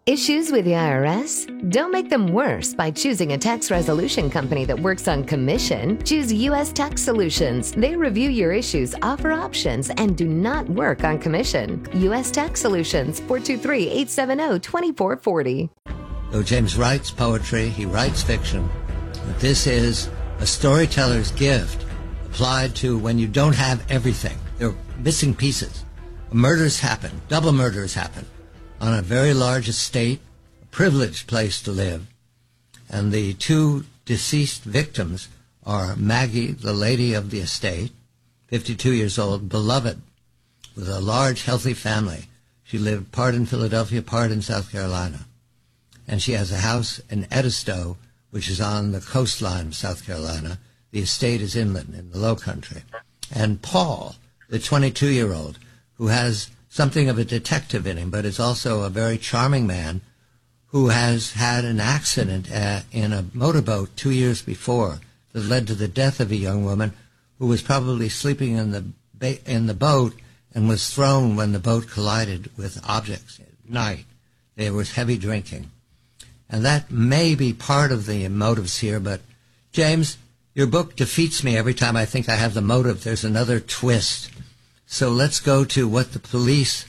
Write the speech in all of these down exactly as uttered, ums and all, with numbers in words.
Issues with the I R S? Don't make them worse by choosing a tax resolution company that works on commission. Choose U S Tax Solutions. They review your issues, offer options, and do not work on commission. U S Tax Solutions, four two three, eight seven zero, two four four zero. Though James writes poetry, he writes fiction. But this is a storyteller's gift applied to when you don't have everything. There are missing pieces. Murders happen, double murders happen on a very large estate, a privileged place to live. And the two deceased victims are Maggie, the lady of the estate, fifty-two years old, beloved, with a large, healthy family. She lived part in Philadelphia, part in South Carolina. And she has a house in Edisto, which is on the coastline of South Carolina. The estate is inland in the low country. And Paul, the twenty-two-year-old, who has something of a detective in him, but is also a very charming man who has had an accident uh, in a motorboat two years before that led to the death of a young woman who was probably sleeping in the ba- in the boat and was thrown when the boat collided with objects at night. There was heavy drinking. And that may be part of the motives here, but James, your book defeats me every time I think I have the motive. There's another twist. So let's go to what the police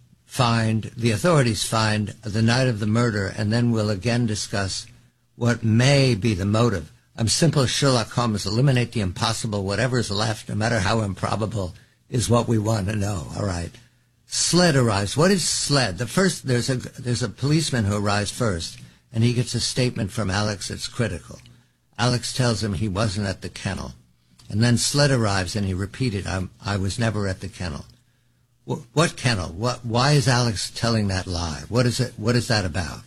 find, the authorities find the night of the murder, and then we'll again discuss what may be the motive. I'm simple as Sherlock Holmes. Eliminate the impossible. Whatever's left, no matter how improbable, is what we want to know. All right. Sled arrives. What is Sled? The first, there's a, there's a policeman who arrives first, and he gets a statement from Alex that's critical. Alex tells him he wasn't at the kennel. And then Sled arrives, and he repeated, I'm, I was never at the kennel. What, what kennel? What? Why is Alex telling that lie? What is it? What is that about?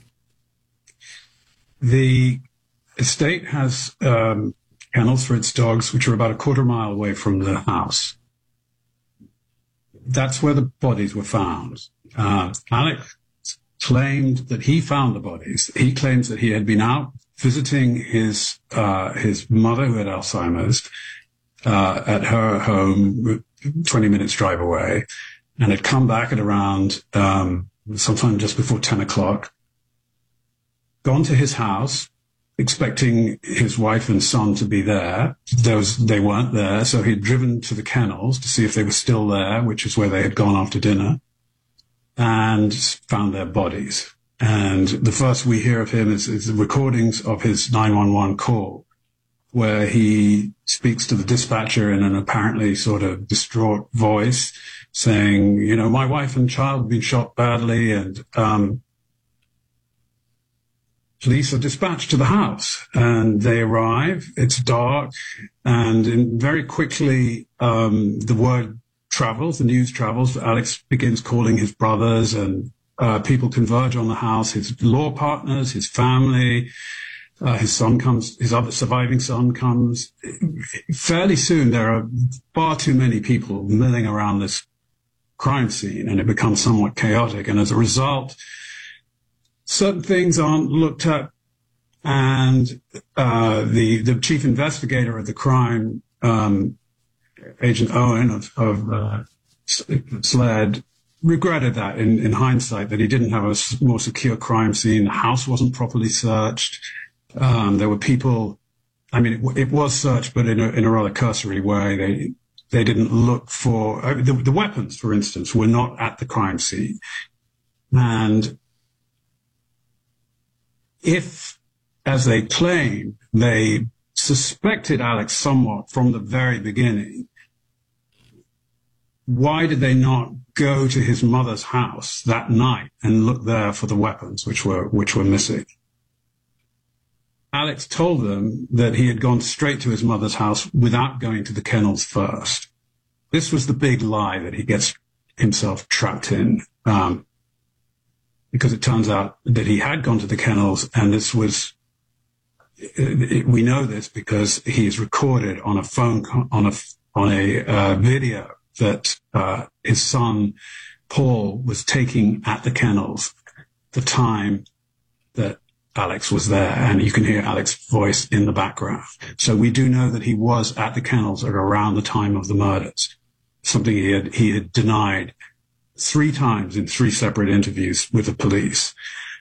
The estate has um, kennels for its dogs, which are about a quarter mile away from the house. That's where the bodies were found. Uh, Alex claimed that he found the bodies. He claims that he had been out visiting his uh, his mother, who had Alzheimer's, Uh, at her home, twenty minutes drive away, and had come back at around um, sometime just before ten o'clock, gone to his house, expecting his wife and son to be there. There was, they weren't there, so he'd driven to the kennels to see if they were still there, which is where they had gone after dinner, and found their bodies. And the first we hear of him is, is the recordings of his nine one one call, where he speaks to the dispatcher in an apparently sort of distraught voice, saying, you know, my wife and child have been shot badly, and um, police are dispatched to the house. And they arrive, it's dark, and in, very quickly um, the word travels, the news travels. Alex begins calling his brothers, and uh, people converge on the house, his law partners, his family. Uh, his son comes, his other surviving son comes. Fairly soon, there are far too many people milling around this crime scene, and it becomes somewhat chaotic. And as a result, certain things aren't looked at, and uh, the the chief investigator of the crime, um, Agent Owen of, of uh, SLED, regretted that in, in hindsight, that he didn't have a more secure crime scene. The house wasn't properly searched. Um, there were people, I mean, it, it was searched, but in a, in a rather cursory way. They, they didn't look for, uh, the, the weapons, for instance, were not at the crime scene. And if, as they claim, they suspected Alex somewhat from the very beginning, why did they not go to his mother's house that night and look there for the weapons, which were, which were missing? Alex told them that he had gone straight to his mother's house without going to the kennels first. This was the big lie that he gets himself trapped in, um, because it turns out that he had gone to the kennels, and this was, it, it, we know this because he is recorded on a phone, on a, on a uh, video that uh, his son, Paul, was taking at the kennels the time that Alex was there, and you can hear Alex's voice in the background. So we do know that he was at the kennels at around the time of the murders, something he had, he had denied three times in three separate interviews with the police.